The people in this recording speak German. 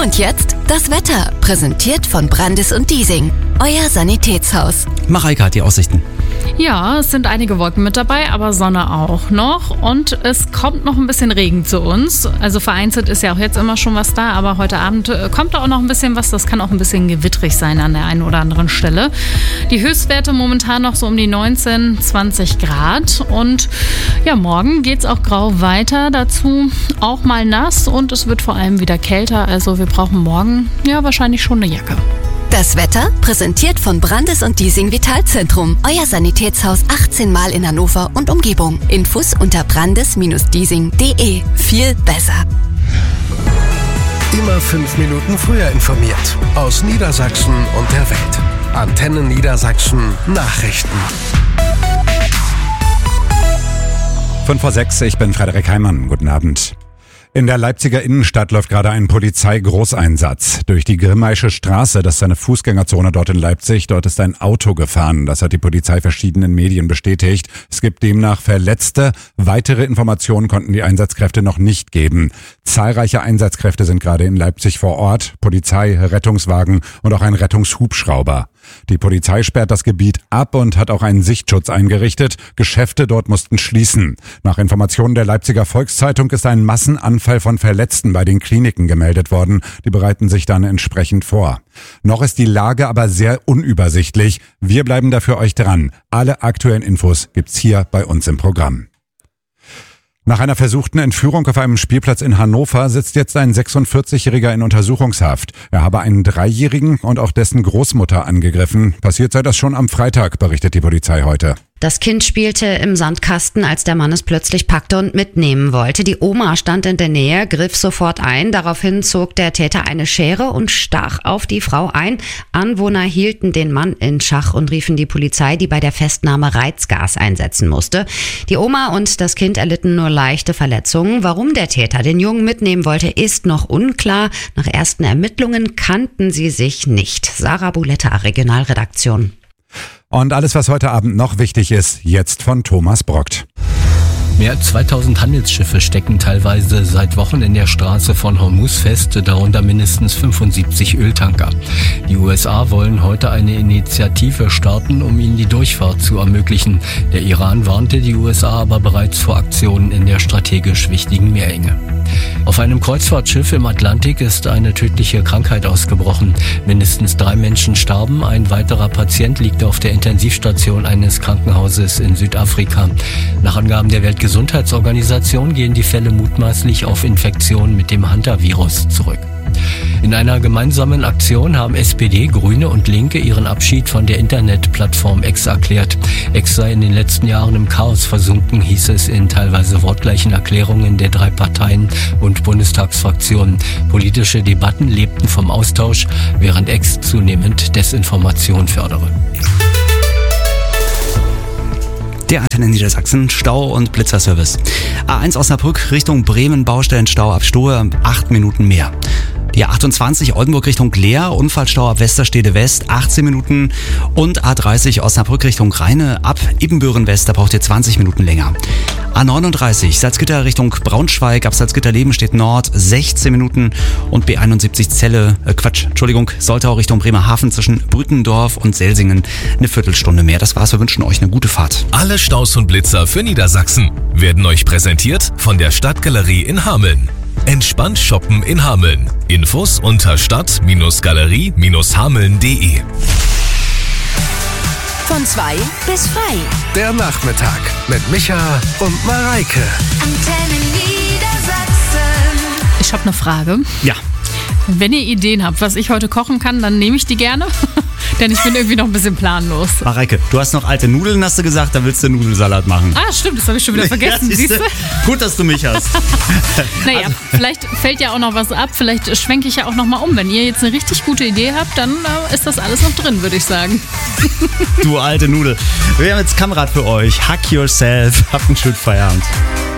Und jetzt das Wetter, präsentiert von Brandis und Diesing, euer Sanitätshaus. Mareike hat die Aussichten. Ja, es sind einige Wolken mit dabei, aber Sonne auch noch. Und es kommt noch ein bisschen Regen zu uns. Also vereinzelt ist ja auch jetzt immer schon was da, aber heute Abend kommt da auch noch ein bisschen was. Das kann auch ein bisschen gewittrig sein an der einen oder anderen Stelle. Die Höchstwerte momentan noch so um die 19, 20 Grad. Und ja, morgen geht's auch grau weiter. Dazu auch mal nass und es wird vor allem wieder kälter. Also wir brauchen morgen ja wahrscheinlich schon eine Jacke. Das Wetter, präsentiert von Brandis und Diesing Vitalzentrum, euer Sanitätshaus 18 Mal in Hannover und Umgebung. Infos unter brandis-diesing.de. Viel besser. Immer 5 Minuten früher informiert. Aus Niedersachsen und der Welt. Antenne Niedersachsen Nachrichten. 5:06, ich bin Frederik Heimann. Guten Abend. In der Leipziger Innenstadt läuft gerade ein Polizeigroßeinsatz. Durch die Grimmaische Straße, das ist eine Fußgängerzone dort in Leipzig, dort ist ein Auto gefahren. Das hat die Polizei verschiedenen Medien bestätigt. Es gibt demnach Verletzte. Weitere Informationen konnten die Einsatzkräfte noch nicht geben. Zahlreiche Einsatzkräfte sind gerade in Leipzig vor Ort. Polizei, Rettungswagen und auch ein Rettungshubschrauber. Die Polizei sperrt das Gebiet ab und hat auch einen Sichtschutz eingerichtet. Geschäfte dort mussten schließen. Nach Informationen der Leipziger Volkszeitung ist ein Massenanfall von Verletzten bei den Kliniken gemeldet worden. Die bereiten sich dann entsprechend vor. Noch ist die Lage aber sehr unübersichtlich. Wir bleiben da für euch dran. Alle aktuellen Infos gibt's hier bei uns im Programm. Nach einer versuchten Entführung auf einem Spielplatz in Hannover sitzt jetzt ein 46-Jähriger in Untersuchungshaft. Er habe einen 3-Jährigen und auch dessen Großmutter angegriffen. Passiert sei das schon am Freitag, berichtet die Polizei heute. Das Kind spielte im Sandkasten, als der Mann es plötzlich packte und mitnehmen wollte. Die Oma stand in der Nähe, griff sofort ein. Daraufhin zog der Täter eine Schere und stach auf die Frau ein. Anwohner hielten den Mann in Schach und riefen die Polizei, die bei der Festnahme Reizgas einsetzen musste. Die Oma und das Kind erlitten nur leichte Verletzungen. Warum der Täter den Jungen mitnehmen wollte, ist noch unklar. Nach ersten Ermittlungen kannten sie sich nicht. Sarah Buletta, Regionalredaktion. Und alles, was heute Abend noch wichtig ist, jetzt von Thomas Brockt. Mehr als 2000 Handelsschiffe stecken teilweise seit Wochen in der Straße von Hormuz fest, darunter mindestens 75 Öltanker. Die USA wollen heute eine Initiative starten, um ihnen die Durchfahrt zu ermöglichen. Der Iran warnte die USA aber bereits vor Aktionen in der strategisch wichtigen Meerenge. Auf einem Kreuzfahrtschiff im Atlantik ist eine tödliche Krankheit ausgebrochen. Mindestens 3 Menschen starben, ein weiterer Patient liegt auf der Intensivstation eines Krankenhauses in Südafrika. Nach Angaben der Weltgesundheitsorganisation gehen die Fälle mutmaßlich auf Infektionen mit dem Hantavirus zurück. In einer gemeinsamen Aktion haben SPD, Grüne und Linke ihren Abschied von der Internetplattform X erklärt. X sei in den letzten Jahren im Chaos versunken, hieß es in teilweise wortgleichen Erklärungen der 3 Parteien und Bundestagsfraktionen. Politische Debatten lebten vom Austausch, während X zunehmend Desinformation fördere. Der Antenne Niedersachsen Stau- und Blitzerservice. A1 Osnabrück Richtung Bremen, Baustellenstau ab Stohe, 8 Minuten mehr. Die A28 Oldenburg Richtung Leer, Unfallstau ab Westerstede West, 18 Minuten. Und A30 Osnabrück Richtung Rheine ab Ibbenbüren West, da braucht ihr 20 Minuten länger. A39 Salzgitter Richtung Braunschweig, ab Salzgitter-Lebenstedt Nord, 16 Minuten. Und B71 Soltau Richtung Bremerhaven zwischen Brüttendorf und Selsingen, eine Viertelstunde mehr. Das war's, wir wünschen euch eine gute Fahrt. Alle Staus und Blitzer für Niedersachsen werden euch präsentiert von der Stadtgalerie in Hameln. Entspannt shoppen in Hameln. Infos unter stadt-galerie-hameln.de. Von 2 bis frei. Der Nachmittag mit Micha und Mareike. Antenne Niedersachsen. Ich habe eine Frage. Ja. Wenn ihr Ideen habt, was ich heute kochen kann, dann nehme ich die gerne. Denn ich bin irgendwie noch ein bisschen planlos. Mareike, du hast noch alte Nudeln, hast du gesagt, da willst du Nudelsalat machen. Ah, stimmt, das habe ich schon wieder vergessen, Ja, siehst du? Gut, dass du mich hast. Naja, vielleicht fällt ja auch noch was ab, vielleicht schwenke ich ja auch noch mal um. Wenn ihr jetzt eine richtig gute Idee habt, dann ist das alles noch drin, würde ich sagen. Du alte Nudel. Wir haben jetzt Kamerad für euch. Hack yourself. Habt einen schönen Feierabend.